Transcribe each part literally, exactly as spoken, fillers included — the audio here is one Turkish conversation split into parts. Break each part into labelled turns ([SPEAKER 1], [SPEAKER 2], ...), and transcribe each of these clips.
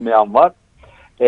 [SPEAKER 1] olmayan var. E,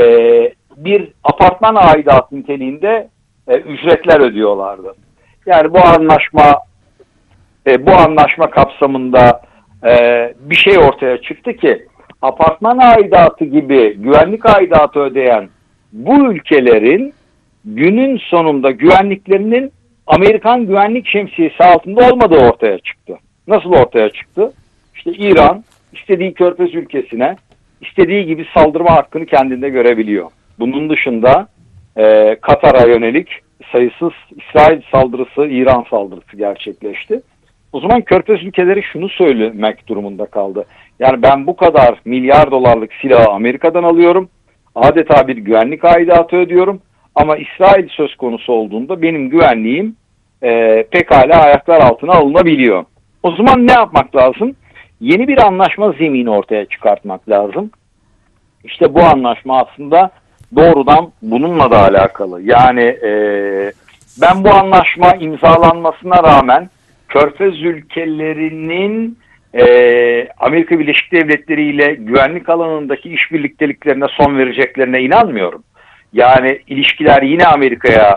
[SPEAKER 1] bir apartman aidatı niteliğinde e, ücretler ödüyorlardı. Yani bu anlaşma e, bu anlaşma kapsamında e, bir şey ortaya çıktı ki apartman aidatı gibi güvenlik aidatı ödeyen bu ülkelerin günün sonunda güvenliklerinin Amerikan güvenlik şemsiyesi altında olmadığı ortaya çıktı. Nasıl ortaya çıktı? İşte İran istediği Körfez ülkesine istediği gibi saldırma hakkını kendinde görebiliyor. Bunun dışında e, Katar'a yönelik sayısız İsrail saldırısı, İran saldırısı gerçekleşti. O zaman Körfez ülkeleri şunu söylemek durumunda kaldı. Yani ben bu kadar milyar dolarlık silahı Amerika'dan alıyorum. Adeta bir güvenlik aidatı ödüyorum. Ama İsrail söz konusu olduğunda benim güvenliğim e, pekala ayaklar altına alınabiliyor. O zaman ne yapmak lazım? Yeni bir anlaşma zemini ortaya çıkartmak lazım. İşte bu anlaşma aslında doğrudan bununla da alakalı. Yani e, ben bu anlaşma imzalanmasına rağmen Körfez ülkelerinin e, Amerika Birleşik Devletleri ile güvenlik alanındaki işbirlikteliklerine son vereceklerine inanmıyorum. Yani ilişkiler yine Amerika'ya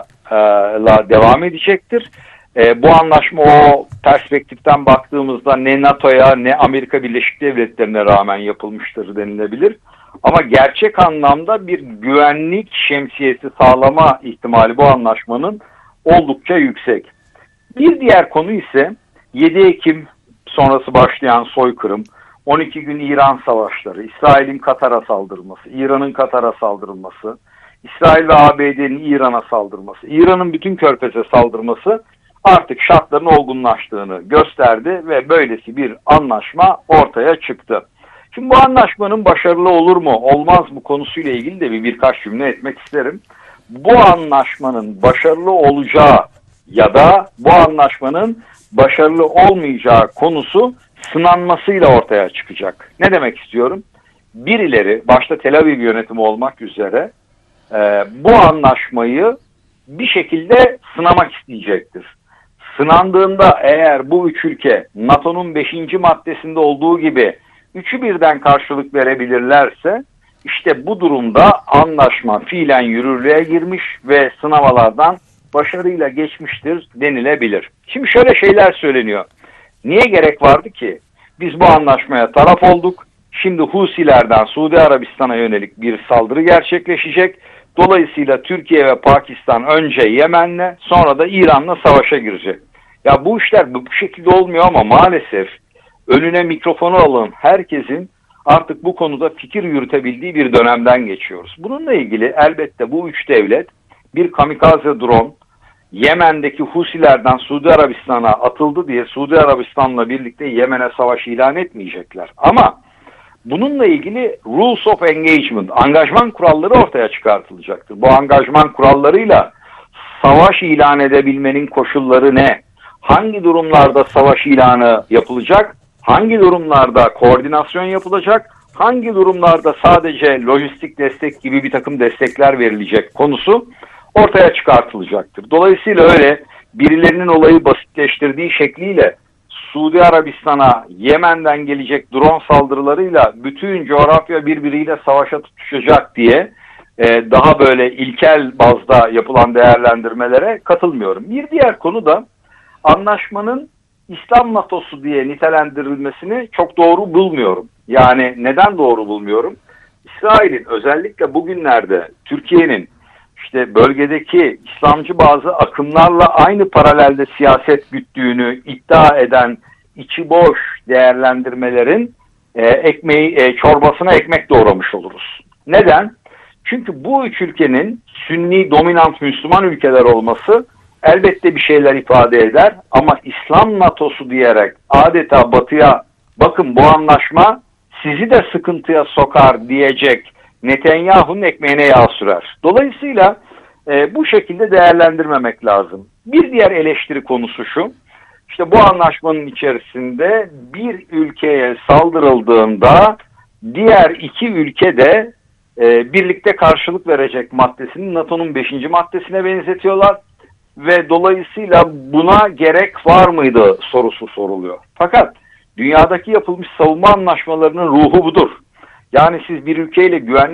[SPEAKER 1] e, devam edecektir. E, bu anlaşma o perspektiften baktığımızda ne NATO'ya ne Amerika Birleşik Devletleri'ne rağmen yapılmıştır denilebilir. Ama gerçek anlamda bir güvenlik şemsiyesi sağlama ihtimali bu anlaşmanın oldukça yüksek. Bir diğer konu ise yedi Ekim sonrası başlayan soykırım, on iki gün İran savaşları, İsrail'in Katar'a saldırması, İran'ın Katar'a saldırılması, İsrail ve A B D'nin İran'a saldırması, İran'ın bütün Körfez'e saldırması artık şartların olgunlaştığını gösterdi ve böylesi bir anlaşma ortaya çıktı. Şimdi bu anlaşmanın başarılı olur mu, olmaz mı konusuyla ilgili de bir birkaç cümle etmek isterim. Bu anlaşmanın başarılı olacağı ya da bu anlaşmanın başarılı olmayacağı konusu sınanmasıyla ortaya çıkacak. Ne demek istiyorum? Birileri, başta Tel Aviv yönetimi olmak üzere e, bu anlaşmayı bir şekilde sınamak isteyecektir. Sınandığında eğer bu üç ülke NATO'nun beşinci maddesinde olduğu gibi üçü birden karşılık verebilirlerse işte bu durumda anlaşma fiilen yürürlüğe girmiş ve sınamalardan başarıyla geçmiştir denilebilir. Şimdi şöyle şeyler söyleniyor. Niye gerek vardı ki? Biz bu anlaşmaya taraf olduk. Şimdi Husilerden Suudi Arabistan'a yönelik bir saldırı gerçekleşecek. Dolayısıyla Türkiye ve Pakistan önce Yemen'le sonra da İran'la savaşa girecek. Ya bu işler bu şekilde olmuyor ama maalesef önüne mikrofonu alan herkesin artık bu konuda fikir yürütebildiği bir dönemden geçiyoruz. Bununla ilgili elbette bu üç devlet bir kamikaze drone Yemen'deki Husilerden Suudi Arabistan'a atıldı diye Suudi Arabistan'la birlikte Yemen'e savaş ilan etmeyecekler. Ama bununla ilgili Rules of Engagement, angajman kuralları ortaya çıkartılacaktır. Bu angajman kurallarıyla savaş ilan edebilmenin koşulları ne? Hangi durumlarda savaş ilanı yapılacak? Hangi durumlarda koordinasyon yapılacak? Hangi durumlarda sadece lojistik destek gibi bir takım destekler verilecek konusu ortaya çıkartılacaktır. Dolayısıyla öyle birilerinin olayı basitleştirdiği şekliyle Suudi Arabistan'a Yemen'den gelecek drone saldırılarıyla bütün coğrafya birbiriyle savaşa tutuşacak diye e, daha böyle ilkel bazda yapılan değerlendirmelere katılmıyorum. Bir diğer konu da anlaşmanın İslam NATO'su diye nitelendirilmesini çok doğru bulmuyorum. Yani neden doğru bulmuyorum? İsrail'in özellikle bugünlerde Türkiye'nin işte bölgedeki İslamcı bazı akımlarla aynı paralelde siyaset güttüğünü iddia eden içi boş değerlendirmelerin e, ekmeği e, çorbasına ekmek doğramış oluruz. Neden? Çünkü bu üç ülkenin Sünni dominant Müslüman ülkeler olması elbette bir şeyler ifade eder ama İslam NATO'su diyerek adeta Batı'ya bakın bu anlaşma sizi de sıkıntıya sokar diyecek Netanyahu'nun ekmeğine yağ sürer. Dolayısıyla e, bu şekilde değerlendirmemek lazım. Bir diğer eleştiri konusu şu, işte bu anlaşmanın içerisinde bir ülkeye saldırıldığında diğer iki ülke de e, birlikte karşılık verecek maddesini NATO'nun beşinci maddesine benzetiyorlar ve dolayısıyla buna gerek var mıydı sorusu soruluyor. Fakat dünyadaki yapılmış savunma anlaşmalarının ruhu budur. Yani siz bir ülkeyle güvenlik